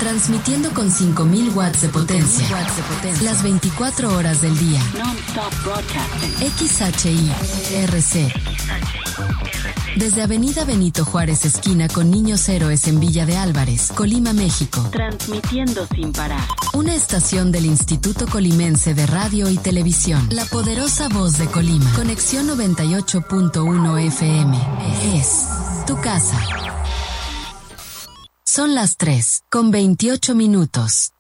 Transmitiendo con 5000 watts de potencia. Las 24 horas del día. Non-stop broadcasting. XHI-RC. Desde Avenida Benito Juárez, esquina con Niños Héroes en Villa de Álvarez, Colima, México. Transmitiendo sin parar. Una estación del Instituto Colimense de Radio y Televisión. La poderosa voz de Colima. Conexión 98.1 FM. Es tu casa. Son las 3:28.